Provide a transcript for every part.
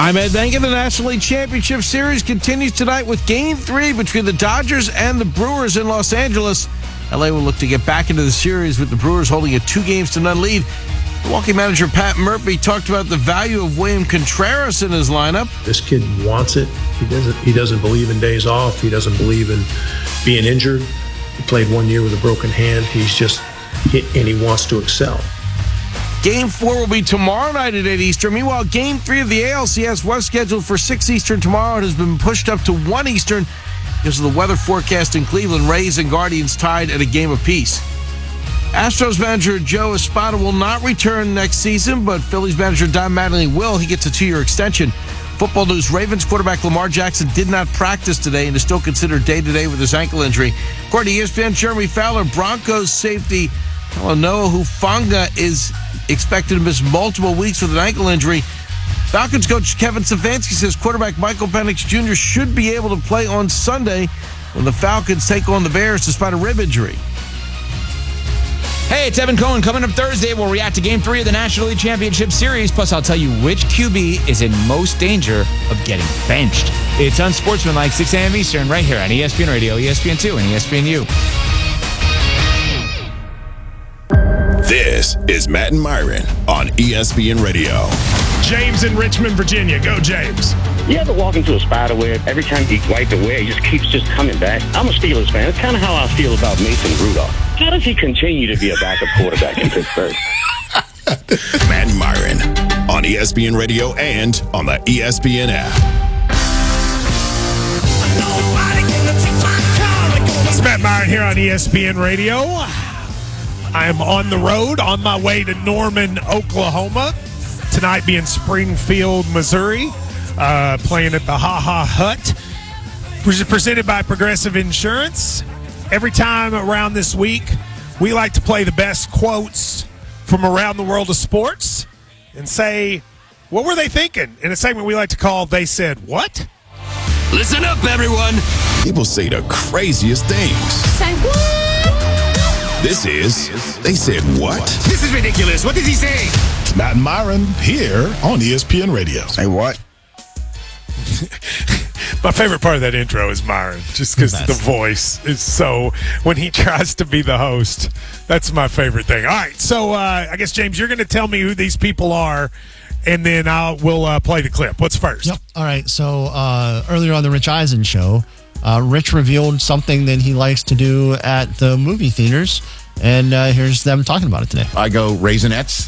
I'm Ed Benga. The National League Championship Series continues tonight with Game 3 between the Dodgers and the Brewers in Los Angeles. LA will look to get back into the series with the Brewers holding a 2-0 lead. Milwaukee manager Pat Murphy talked about the value of William Contreras in his lineup. This kid wants it. He doesn't believe in days off. He doesn't believe in being injured. He played 1 year with a broken hand. And he wants to excel. Game 4 will be tomorrow night at 8 Eastern. Meanwhile, Game 3 of the ALCS was scheduled for 6 Eastern tomorrow. It has been pushed up to 1 Eastern because of the weather forecast in Cleveland. Rays and Guardians tied at a game apiece. Astros manager Joe Espada will not return next season, but Phillies manager Don Mattingly will. He gets a 2-year extension. Football news, Ravens quarterback Lamar Jackson did not practice today and is still considered day-to-day with his ankle injury. According to ESPN, Jeremy Fowler, Broncos safety Noah Hufanga is expected to miss multiple weeks with an ankle injury. Falcons coach Kevin Stefanski says quarterback Michael Penix Jr. should be able to play on Sunday when the Falcons take on the Bears despite a rib injury. Hey, it's Evan Cohen. Coming up Thursday, we'll react to Game 3 of the National League Championship Series. Plus, I'll tell you which QB is in most danger of getting benched. It's Unsportsmanlike, 6 a.m. Eastern, right here on ESPN Radio, ESPN2, and ESPNU. This is Matt and Myron on ESPN Radio. James in Richmond, Virginia. Go, James. You ever walk into a spider web? Every time you wipe away, it just keeps just coming back. I'm a Steelers fan. It's kind of how I feel about Mason Rudolph. How does he continue to be a backup quarterback in Pittsburgh? Matt and Myron on ESPN Radio and on the ESPN app. It's Matt Myron here on ESPN Radio. I am on the road on my way to Norman, Oklahoma. Tonight being Springfield, Missouri. Playing at the Ha Ha Hut. Presented by Progressive Insurance. Every time around this week, we like to play the best quotes from around the world of sports and say, what were they thinking? In a segment we like to call They Said What? Listen up, everyone. People say the craziest things. Say what? This is They Said What? This is ridiculous. What did he say? Matt and Myron here on ESPN Radio. Say what? My favorite part of that intro is Myron, just because the voice is so, when he tries to be the host, that's my favorite thing. All right, so I guess, James, you're going to tell me who these people are, and then we'll play the clip. What's first? Yep. All right, so earlier on the Rich Eisen show, Rich revealed something that he likes to do at the movie theaters, and here's them talking about it today. I go Raisinets,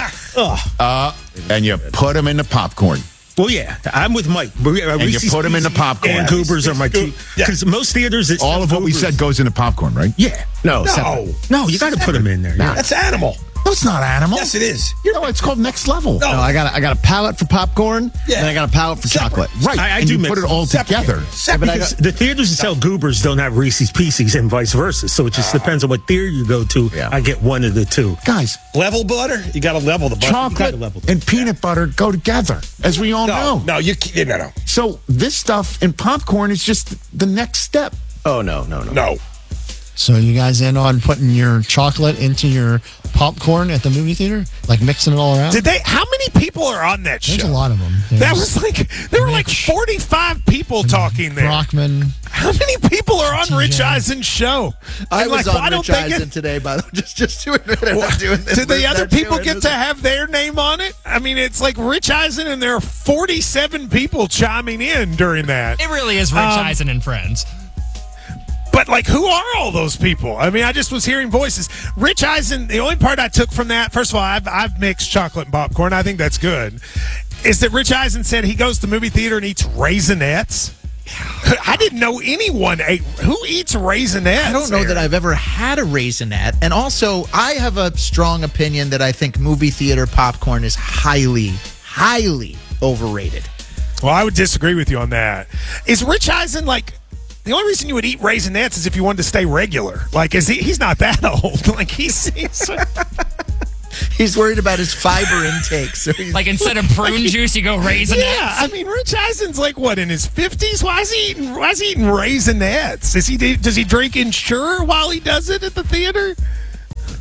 and you put them in the popcorn. Well, yeah, I'm with Mike. And you put them in the popcorn. And Goobers are my two. Because most theaters, it's all of what we said goes in the popcorn, right? Yeah. No, you got to put them in there. Yeah. That's animal. No, it's not animal. Yes, it is. No, it's called Next Level. No, I got a palette for popcorn, and I got a palette for chocolate. Right, I and do you mix put it all together. Because the theaters that sell Goobers don't have Reese's Pieces and vice versa. So it just depends on what theater you go to. Yeah. I get one of the two. Guys, level butter. You got to level the butter. Chocolate and peanut butter go together, as we all know. No, no. So this stuff in popcorn is just the next step. Oh, no. So you guys in on putting your chocolate into your popcorn at the movie theater? Like mixing it all around? How many people are on that show? There's a lot of them. There were like 45 people talking there. Brockman. How many people are on Rich Eisen's show? I was on Rich Eisen today, by the way. Just to admit it, I'm doing this. Did the other people get to have their name on it? I mean, it's like Rich Eisen, and there are 47 people chiming in during that. It really is Rich Eisen and Friends. But, like, who are all those people? I mean, I just was hearing voices. Rich Eisen, the only part I took from that, first of all, I've mixed chocolate and popcorn. I think that's good. Is that Rich Eisen said he goes to the movie theater and eats Raisinets. I didn't know anyone ate. Who eats Raisinets? I don't know that I've ever had a Raisinette. And also, I have a strong opinion that I think movie theater popcorn is highly, highly overrated. Well, I would disagree with you on that. Is Rich Eisen, like, the only reason you would eat Raisinets is if you wanted to stay regular. Like, he's not that old. Like, he's worried about his fiber intake. So like, instead of prune juice, you go Raisinets? Yeah, I mean, Rich Eisen's like, what, in his 50s? Why is he eating Raisinets? Does he drink Ensure while he does it at the theater?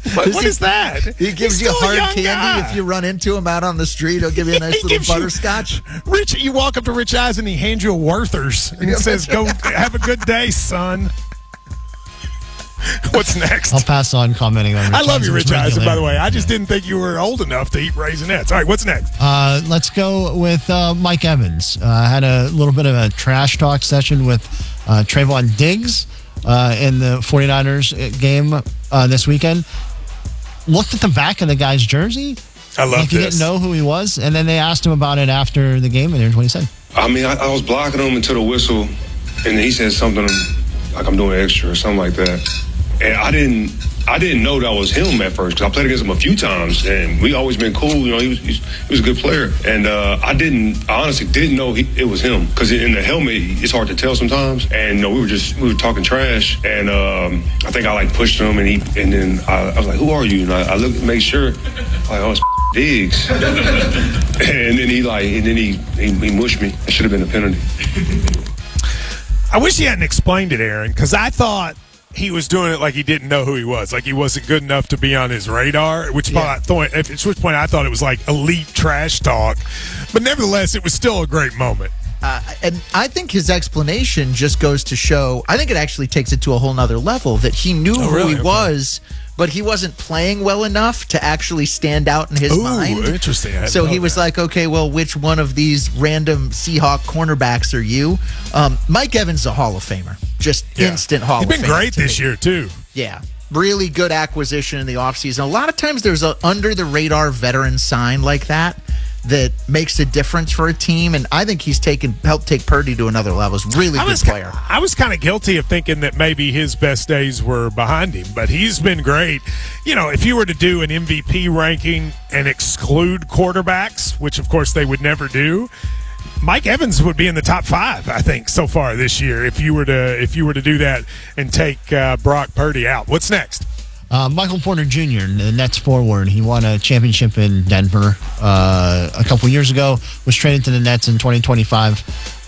What is that? He gives you hard candy if you run into him out on the street. He'll give you a nice little butterscotch. Rich, you walk up to Rich Eisen, he hands you a Werther's and he says, "Go have a good day, son." What's next? I'll pass on commenting on Rich I love you, Rich Eisen, by the way. I just Yeah. didn't think you were old enough to eat Raisinets. All right, what's next? Let's go with Mike Evans. Had a little bit of a trash talk session with Trayvon Diggs in the 49ers game this weekend. Looked at the back of the guy's jersey. I love like he this. didn't know who he was. And then they asked him about it after the game, and here's what he said. I mean, I was blocking him until the whistle, and he said something like I'm doing extra or something like that. And I didn't know that was him at first because I played against him a few times, and we always been cool. You know, he was a good player, and I honestly didn't know it was him because in the helmet it's hard to tell sometimes. And we were talking trash, and I think I like pushed him, and then I was like, "Who are you?" And I looked to make sure, like, "Oh, it's Diggs," and then he mushed me. It should have been a penalty. I wish he hadn't explained it, Aaron, because I thought he was doing it like he didn't know who he was, like he wasn't good enough to be on his radar. At which point I thought it was like elite trash talk, but nevertheless, it was still a great moment. And I think his explanation just goes to show, I think it actually takes it to a whole nother level, that he knew who he was, but he wasn't playing well enough to actually stand out in his mind. Interesting. So he was like, okay, well, which one of these random Seahawk cornerbacks are you? Mike Evans is a Hall of Famer. Just instant Hall of Famer. He's been great this year, too. Yeah. Really good acquisition in the offseason. A lot of times there's a under-the-radar veteran sign like that makes a difference for a team, and I think he's helped take Purdy to another level. He's a really good player. I was kind of guilty of thinking that maybe his best days were behind him, but he's been great. You know, if you were to do an MVP ranking and exclude quarterbacks, which of course they would never do, Mike Evans would be in the top 5, I think, so far this year. If you were to do that and take Brock Purdy out, what's next? Michael Porter Jr., the Nets forward, he won a championship in Denver a couple years ago, was traded to the Nets in 2025.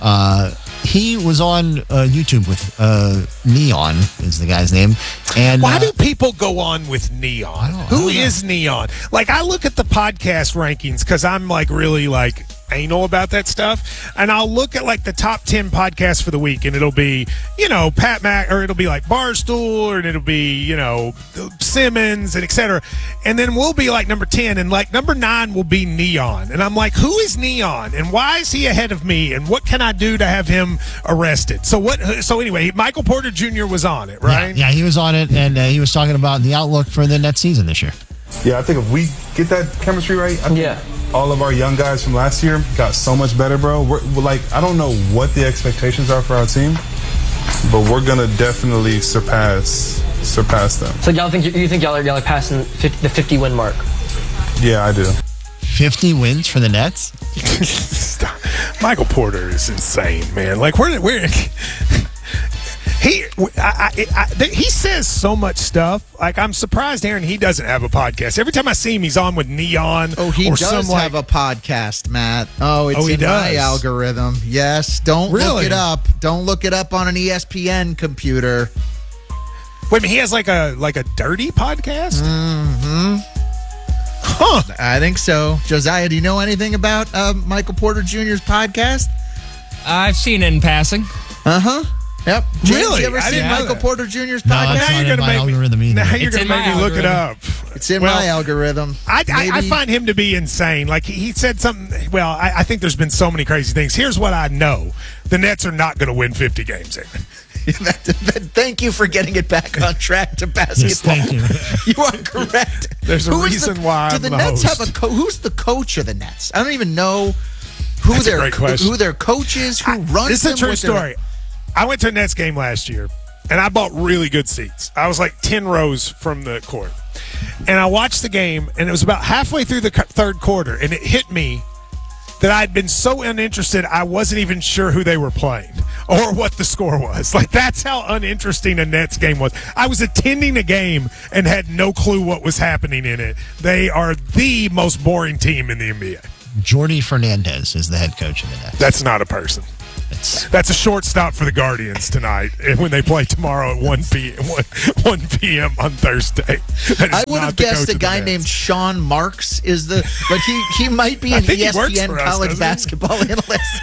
He was on YouTube with Neon, is the guy's name. And why do people go on with Neon? Who is Neon? Like, I look at the podcast rankings because I'm like really like anal about that stuff, and I'll look at like the top 10 podcasts for the week, and it'll be, Pat Mac, or it'll be like Barstool, and it'll be, Simmons, and etc. And then we'll be like number 10, and like number 9 will be Neon, and I'm like, who is Neon, and why is he ahead of me, and what can I do to have him arrested? So anyway, Michael Porter Jr. was on it, right? Yeah, he was on it, and he was talking about the outlook for the Nets season this year. Yeah, I think if we get that chemistry right, I think all of our young guys from last year got so much better, bro. We're like, I don't know what the expectations are for our team, but we're gonna definitely surpass them. So y'all think y'all are passing the 50-win mark? Yeah, I do. 50 wins for the Nets? Michael Porter is insane, man. Like, we're he says so much stuff. Like, I'm surprised, Aaron, he doesn't have a podcast. Every time I see him, he's on with Neon. Oh, he does have a podcast, Matt. Oh, it's in my algorithm. Yes, don't look it up. Don't look it up on an ESPN computer. Wait a minute, he has like a dirty podcast? Mm-hmm. Huh. I think so. Josiah, do you know anything about Michael Porter Jr.'s podcast? I've seen it in passing. Uh-huh. Yep. James, Really? you ever I seen didn't know Michael that. Porter Jr.'s No, podcast? it's not in my algorithm either. Now you're It's going to in make my me look it algorithm. up. It's in my algorithm. I find him to be insane. Like, he said something. Well, I think there's been so many crazy things. Here's what I know: the Nets are not going to win 50 games. Thank you for getting it back on track to basketball. Yes, thank you are correct. There's a reason why Do I'm the the Nets host. have who's the coach of the Nets? I don't even know who That's a great question. who their coach is, who runs This is a them, true what their- story. I went to a Nets game last year, and I bought really good seats. I was like 10 rows from the court. And I watched the game, and it was about halfway through the third quarter, and it hit me that I'd been so uninterested, I wasn't even sure who they were playing or what the score was. Like, that's how uninteresting a Nets game was. I was attending a game and had no clue what was happening in it. They are the most boring team in the NBA. Jordy Fernandez is the head coach of the Nets. That's not a person. That's a short stop for the Guardians tonight when they play tomorrow at 1 p.m. on Thursday. I would have guessed a guy named Sean Marks but he might be an ESPN college basketball analyst.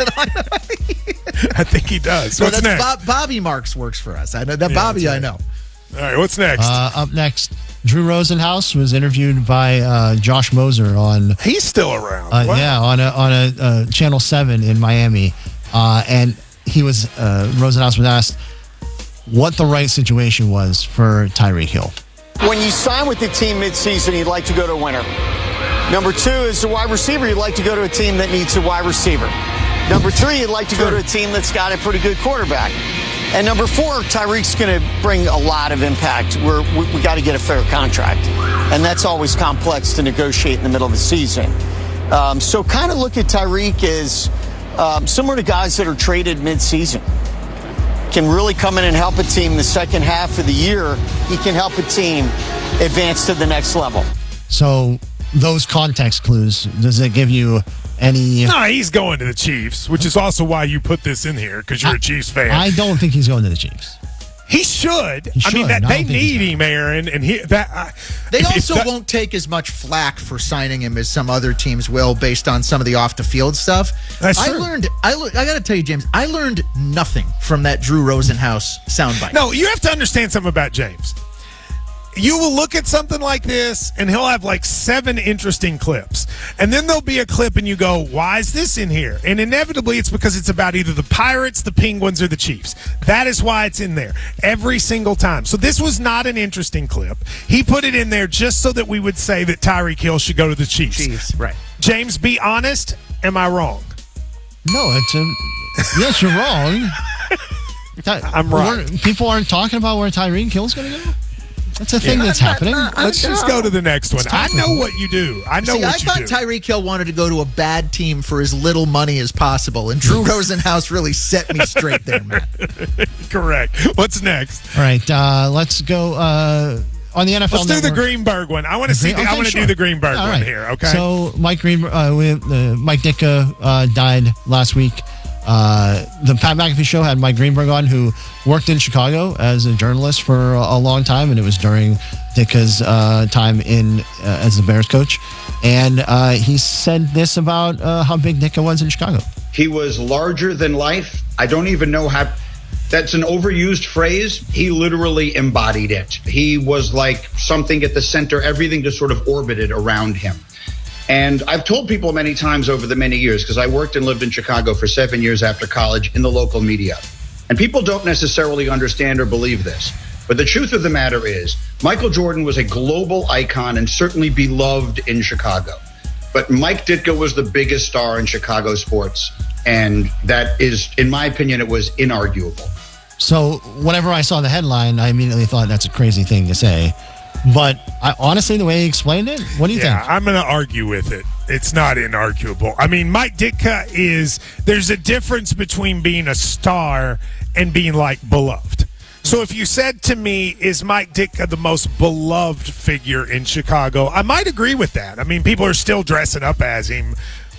I think he does. What's next? Bobby Marks works for us. I know that Bobby. I know. All right, what's next? Up next, Drew Rosenhaus was interviewed by Josh Moser on. He's still around. Yeah, on a Channel 7 in Miami, and Rosenhaus was asked what the right situation was for Tyreek Hill. When you sign with the team midseason, you'd like to go to a winner. Number 2 is a wide receiver. You'd like to go to a team that needs a wide receiver. Number 3, you'd like to go to a team that's got a pretty good quarterback. And number 4, Tyreek's going to bring a lot of impact. We got to get a fair contract. And that's always complex to negotiate in the middle of the season. So kind of look at Tyreek as similar to guys that are traded midseason. Can really come in and help a team the second half of the year. He can help a team advance to the next level. So those context clues, does it give you any... No, he's going to the Chiefs, which is also why you put this in here, because you're a Chiefs fan. I don't think he's going to the Chiefs. He should. I mean, they need him, Aaron, and they also won't take as much flack for signing him as some other teams will, based on some of the off-the-field stuff. That's true. I got to tell you, James, I learned nothing from that Drew Rosenhaus soundbite. No, you have to understand something about James. You will look at something like this, and he'll have like 7 interesting clips. And then there'll be a clip, and you go, why is this in here? And inevitably, it's because it's about either the Pirates, the Penguins, or the Chiefs. That is why it's in there every single time. So this was not an interesting clip. He put it in there just so that we would say that Tyreek Hill should go to the Chiefs. Right. James, be honest. Am I wrong? No, yes, you're wrong. I'm right. People aren't talking about where Tyreek Hill's going to go? That's a thing that's happening. Let's just go to the next one. I know what you do. I thought Tyreek Hill wanted to go to a bad team for as little money as possible, and Drew Rosenhaus really set me straight there, Matt. Correct. What's next? All right, let's go on the NFL. Let's do the Greenberg one. I want to see. I want to do the Greenberg one here. Okay. So Mike Ditka died last week. The Pat McAfee show had Mike Greenberg on, who worked in Chicago as a journalist for a long time, and it was during Ditka's time as the Bears coach. And he said this about how big Ditka was in Chicago. He was larger than life. I don't even know how. That's an overused phrase. He literally embodied it. He was like something at the center. Everything just sort of orbited around him. And I've told people many times over the many years, because I worked and lived in Chicago for 7 years after college in the local media. And people don't necessarily understand or believe this. But the truth of the matter is, Michael Jordan was a global icon and certainly beloved in Chicago. But Mike Ditka was the biggest star in Chicago sports. And that is, in my opinion, it was inarguable. So whenever I saw the headline, I immediately thought that's a crazy thing to say. But honestly, the way he explained it, what do you think? Yeah, I'm going to argue with it. It's not inarguable. I mean, Mike Ditka there's a difference between being a star and being, like, beloved. So if you said to me, is Mike Ditka the most beloved figure in Chicago, I might agree with that. I mean, people are still dressing up as him,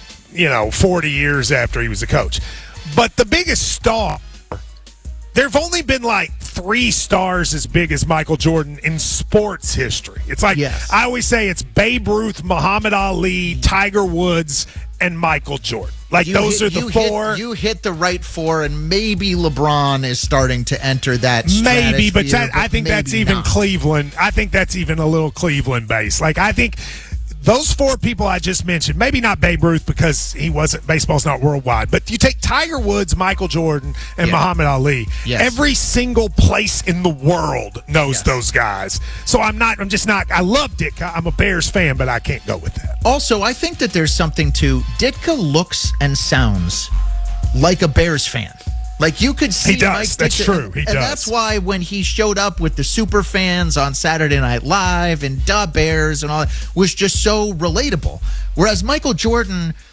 40 years after he was a coach. But the biggest star, there have only been like 3 stars as big as Michael Jordan in sports history. It's like, I always say it's Babe Ruth, Muhammad Ali, Tiger Woods, and Michael Jordan. Like, those are the 4. You hit the right 4, and maybe LeBron is starting to enter that stratosphere. Maybe, but I think that's even Cleveland. I think that's even a little Cleveland based. Like, I think those 4 people I just mentioned, maybe not Babe Ruth because baseball's not worldwide, but you take Tiger Woods, Michael Jordan, and Muhammad Ali. Yes. Every single place in the world knows those guys. So I love Ditka. I'm a Bears fan, but I can't go with that. Also, I think that there's something to Ditka looks and sounds like a Bears fan. Like, you could see he does. Mike Ditka, that's true. He does. And that's why when he showed up with the super fans on Saturday Night Live and Da Bears and all that, was just so relatable. Whereas Michael Jordan,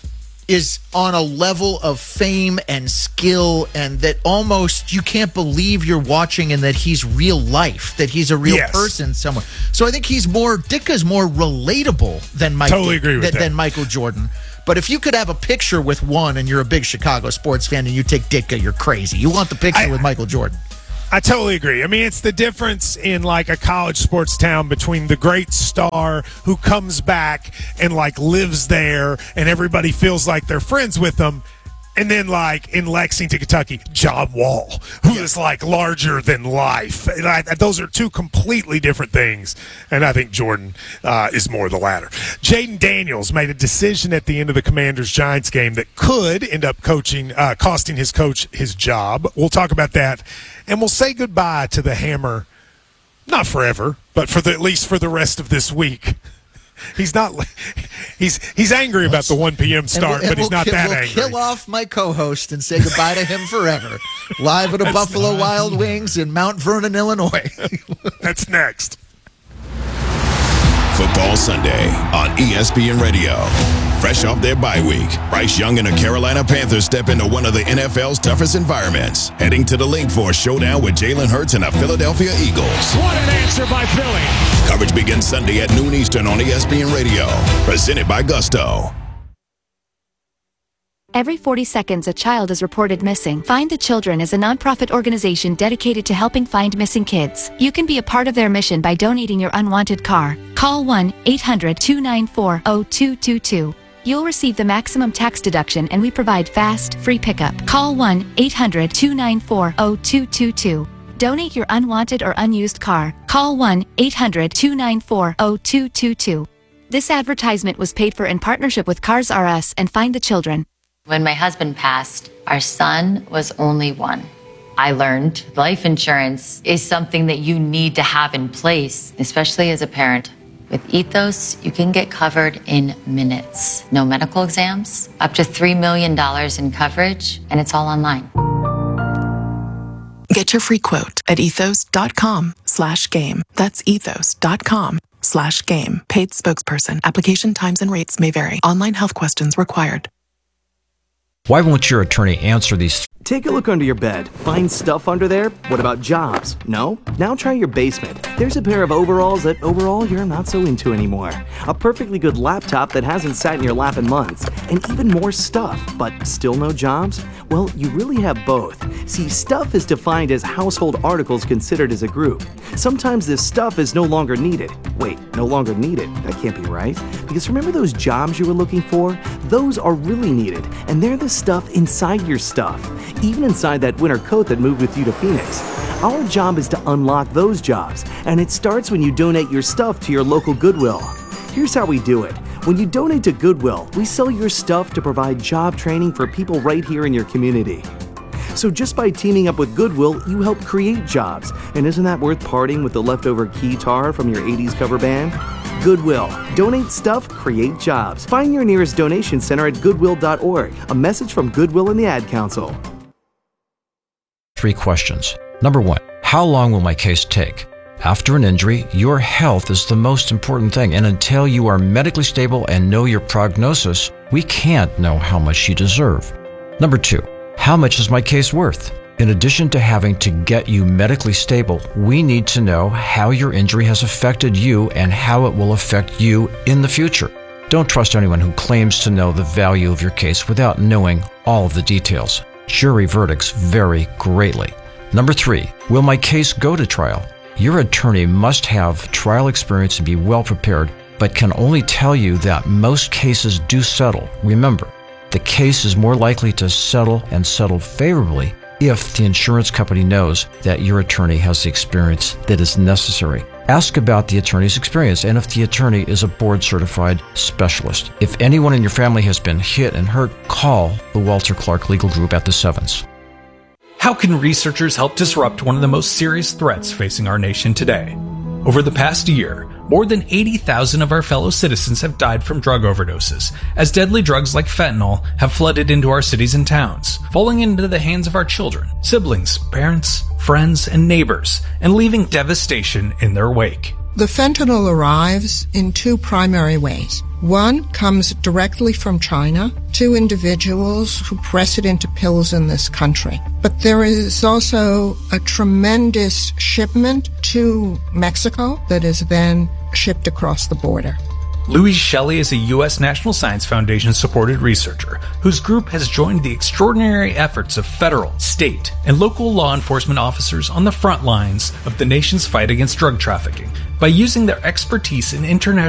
is on a level of fame and skill, and that almost you can't believe you're watching, and that he's real life, that he's a real person somewhere. So I think Ditka's more relatable than Michael Jordan. But if you could have a picture with one, and you're a big Chicago sports fan, and you take Ditka, you're crazy. You want the picture with Michael Jordan. I totally agree. I mean, it's the difference in like a college sports town between the great star who comes back and like lives there and everybody feels like they're friends with them, and then like in Lexington, Kentucky, John Wall, who is like larger than life. Those are two completely different things, and I think Jordan is more the latter. Jaden Daniels made a decision at the end of the Commanders-Giants game that could end up costing his coach his job. We'll talk about that. And we'll say goodbye to the Hammer, not forever, but at least for the rest of this week. He's not. He's angry about the 1 p.m. start, but he's not that angry. We'll kill off my co-host and say goodbye to him forever. Live at the Buffalo Wild Wings in Mount Vernon, Illinois. That's next. Football Sunday on ESPN Radio. Fresh off their bye week, Bryce Young and the Carolina Panthers step into one of the NFL's toughest environments, heading to the Link for a showdown with Jalen Hurts and the Philadelphia Eagles. What an answer by Philly. Coverage begins Sunday at noon Eastern on ESPN Radio. Presented by Gusto. Every 40 seconds, a child is reported missing. Find the Children is a nonprofit organization dedicated to helping find missing kids. You can be a part of their mission by donating your unwanted car. Call 1-800-294-0222. You'll receive the maximum tax deduction, and we provide fast, free pickup. Call 1-800-294-0222. Donate your unwanted or unused car. Call 1-800-294-0222. This advertisement was paid for in partnership with Cars R Us and Find the Children. When my husband passed, our son was only one. I learned life insurance is something that you need to have in place, especially as a parent. With Ethos, you can get covered in minutes. No medical exams, up to $3 million in coverage, and it's all online. Get your free quote at ethos.com/game. That's ethos.com/game. Paid spokesperson. Application times and rates may vary. Online health questions required. Why won't your attorney answer these? Take a look under your bed. Find stuff under there? What about jobs? No? Now try your basement. There's a pair of overalls that overall you're not so into anymore. A perfectly good laptop that hasn't sat in your lap in months. And even more stuff, but still no jobs? Well, you really have both. See, stuff is defined as household articles considered as a group. Sometimes this stuff is no longer needed. Wait, no longer needed? That can't be right. Because remember those jobs you were looking for? Those are really needed, and they're the stuff inside your stuff. Even inside that winter coat that moved with you to Phoenix. Our job is to unlock those jobs, and it starts when you donate your stuff to your local Goodwill. Here's how we do it. When you donate to Goodwill, we sell your stuff to provide job training for people right here in your community. So just by teaming up with Goodwill, you help create jobs. And isn't that worth parting with the leftover keytar from your 80s cover band? Goodwill. Donate stuff, create jobs. Find your nearest donation center at goodwill.org. A message from Goodwill and the Ad Council. 3 questions. Number 1, how long will my case take? After an injury, your health is the most important thing, and until you are medically stable and know your prognosis, we can't know how much you deserve. Number 2, how much is my case worth? In addition to having to get you medically stable, we need to know how your injury has affected you and how it will affect you in the future. Don't trust anyone who claims to know the value of your case without knowing all of the details. Jury verdicts vary greatly. Number 3, will my case go to trial? Your attorney must have trial experience and be well prepared, but can only tell you that most cases do settle. Remember, the case is more likely to settle and settle favorably if the insurance company knows that your attorney has the experience that is necessary. Ask about the attorney's experience and if the attorney is a board-certified specialist. If anyone in your family has been hit and hurt, call the Walter Clark Legal Group at the Sevens. How can researchers help disrupt one of the most serious threats facing our nation today? Over the past year, more than 80,000 of our fellow citizens have died from drug overdoses, as deadly drugs like fentanyl have flooded into our cities and towns, falling into the hands of our children, siblings, parents, friends, and neighbors, and leaving devastation in their wake. The fentanyl arrives in two primary ways. One comes directly from China to individuals who press it into pills in this country. But there is also a tremendous shipment to Mexico that is then shipped across the border. Louise Shelley is a U.S. National Science Foundation-supported researcher whose group has joined the extraordinary efforts of federal, state, and local law enforcement officers on the front lines of the nation's fight against drug trafficking by using their expertise in international